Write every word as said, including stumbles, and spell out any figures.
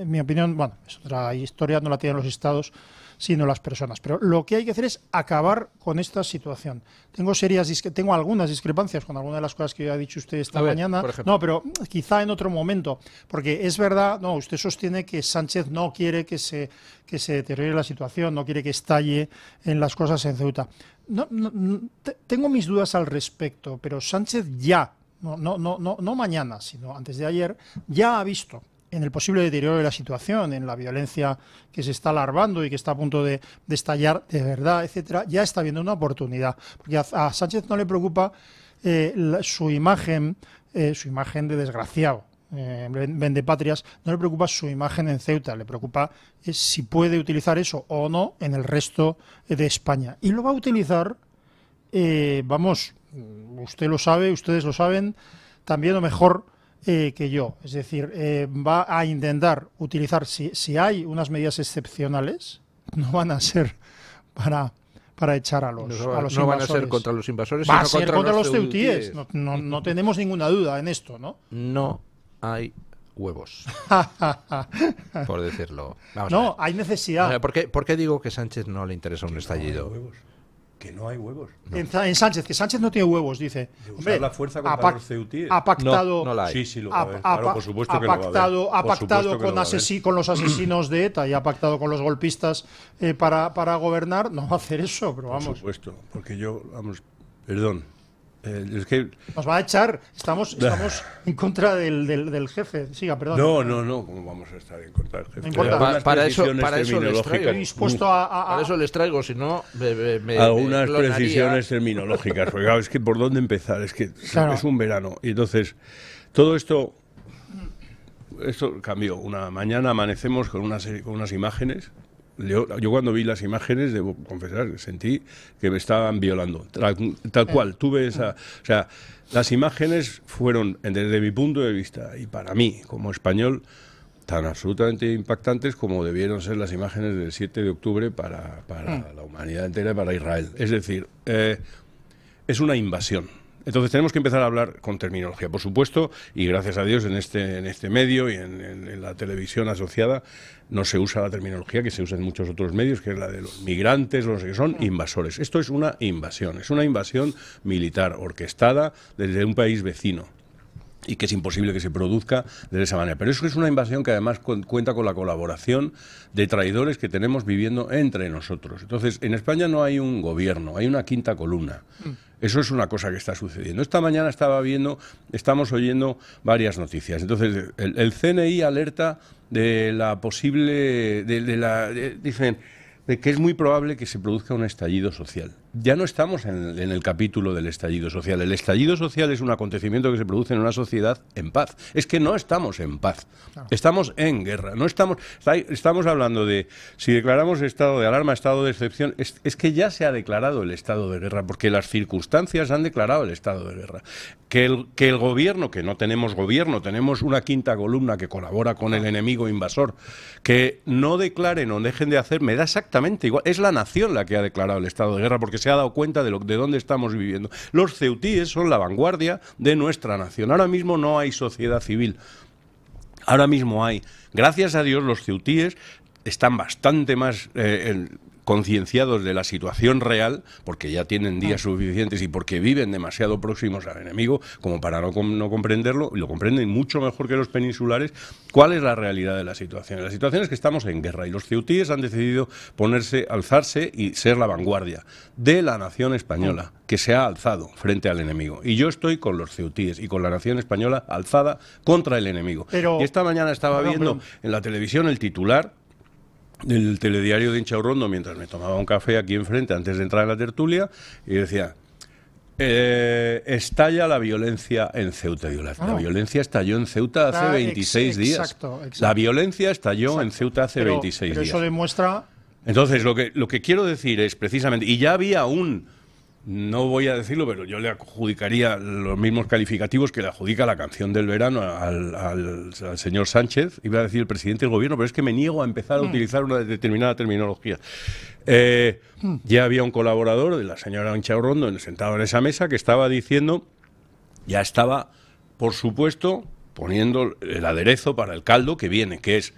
en mi opinión, bueno, es otra historia, no la tienen los estados, sino las personas. Pero lo que hay que hacer es acabar con esta situación. Tengo serias, tengo algunas discrepancias con algunas de las cosas que ha dicho usted esta ver, mañana. No, pero quizá en otro momento, porque es verdad, no, usted sostiene que Sánchez no quiere que se, que se deteriore la situación, no quiere que estalle en las cosas en Ceuta. No, no, no, tengo mis dudas al respecto, pero Sánchez ya, no, no, no, no, no mañana, sino antes de ayer, ya ha visto en el posible deterioro de la situación, en la violencia que se está alarmando y que está a punto de, de estallar de verdad, etcétera, ya está viendo una oportunidad. Porque a, a Sánchez no le preocupa eh, la, su imagen, eh, su imagen de desgraciado, eh, vendepatrias, no le preocupa su imagen en Ceuta, le preocupa eh, si puede utilizar eso o no en el resto de España. Y lo va a utilizar, eh, vamos, usted lo sabe, ustedes lo saben, también o mejor Eh, que yo, es decir, eh, va a intentar utilizar, si, si hay unas medidas excepcionales, no van a ser para, para echar a los, no, a los no invasores. van a ser contra los invasores, va sino a ser contra, contra los, los ceutíes, no, no, no tenemos ninguna duda en esto, ¿no? No hay huevos, por decirlo. Vamos no, hay necesidad. ¿Por qué, ¿Por qué digo que Sánchez no le interesa un estallido? No hay huevos. Que no hay huevos. No. En, en Sánchez, que Sánchez no tiene huevos, dice. De usar la fuerza contra ha, los ceutíes. Ha pactado. No, no la hay. Sí, sí, lo ha, va a ver. Ha, claro, por supuesto ha que pactado, lo va a ver. Ha pactado con, asesi con los asesinos de ETA y ha pactado con los golpistas eh, para, para gobernar. No va a hacer eso, pero vamos. Por supuesto, porque yo, vamos, perdón. Eh, es que nos va a echar. Estamos, estamos en contra del, del, del jefe. Siga, perdón. No, no, no. ¿Cómo vamos a estar en contra del jefe? No importa. Para, para eso, para eso les traigo. Estoy dispuesto a, a, a, para eso les traigo, si no me, me, algunas me precisiones terminológicas. Porque claro, es que por dónde empezar. Es que claro. Es un verano y entonces todo esto, esto cambió. Una mañana amanecemos con unas con unas imágenes. Yo, yo cuando vi las imágenes, debo confesar, sentí que me estaban violando. Tal, tal cual, tuve esa... O sea, las imágenes fueron, desde mi punto de vista, y para mí, como español, tan absolutamente impactantes como debieron ser las imágenes del siete de octubre para, para la humanidad entera y para Israel. Es decir, eh, es una invasión. Entonces tenemos que empezar a hablar con terminología, por supuesto, y gracias a Dios en este, en este medio y en, en, en la televisión asociada no se usa la terminología que se usa en muchos otros medios, que es la de los migrantes, los que son invasores. Esto es una invasión, es una invasión militar orquestada desde un país vecino y que es imposible que se produzca de esa manera. Pero eso es una invasión que además cu cuenta con la colaboración de traidores que tenemos viviendo entre nosotros. Entonces, en España no hay un gobierno, hay una quinta columna. Eso es una cosa que está sucediendo. Esta mañana estaba viendo, estamos oyendo varias noticias. Entonces, el, el C N I alerta de la posible, de, de la, de, dicen, de que es muy probable que se produzca un estallido social. Ya no estamos en, en el capítulo del estallido social. El estallido social es un acontecimiento que se produce en una sociedad en paz. Es que no estamos en paz. Claro. Estamos en guerra. No estamos, estamos hablando de, si declaramos estado de alarma, estado de excepción, es, es que ya se ha declarado el estado de guerra, porque las circunstancias han declarado el estado de guerra. Que el, que el gobierno, que no tenemos gobierno, tenemos una quinta columna que colabora con el enemigo invasor, que no declaren o dejen de hacer, me da exactamente igual. Es la nación la que ha declarado el estado de guerra, porque se ha dado cuenta de, lo, de dónde estamos viviendo. Los ceutíes son la vanguardia de nuestra nación. Ahora mismo no hay sociedad civil. Ahora mismo hay. Gracias a Dios, los ceutíes están bastante más eh, concienciados de la situación real, porque ya tienen días suficientes y porque viven demasiado próximos al enemigo como para no, no comprenderlo, y lo comprenden mucho mejor que los peninsulares. ¿Cuál es la realidad de la situación? La situación es que estamos en guerra y los ceutíes han decidido ponerse, alzarse y ser la vanguardia de la nación española, que se ha alzado frente al enemigo. Y yo estoy con los ceutíes y con la nación española alzada contra el enemigo. Pero, y esta mañana estaba no, viendo no. en la televisión el titular del telediario de Inchaurrondo mientras me tomaba un café aquí enfrente antes de entrar en la tertulia y decía... Eh, estalla la violencia en Ceuta. Digo, la, oh. la violencia estalló en Ceuta hace ah, veintiséis ex, días. Exacto, exacto. La violencia estalló exacto. en Ceuta hace pero, veintiséis pero días. Eso demuestra... Entonces, lo que, lo que quiero decir es precisamente... Y ya había un... No voy a decirlo, pero yo le adjudicaría los mismos calificativos que le adjudica la canción del verano al, al, al señor Sánchez. Iba a decir el presidente del gobierno, pero es que me niego a empezar a utilizar una determinada terminología. Eh, ya había un colaborador de la señora Inchaurrondo sentado en esa mesa que estaba diciendo, ya estaba, por supuesto, poniendo el aderezo para el caldo que viene, que es